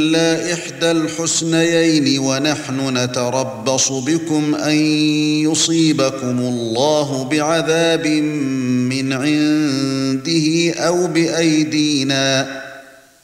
إلا إحدى الحسنيين ونحن نتربص بكم أن يصيبكم الله بعذاب من عنده أو بأيدينا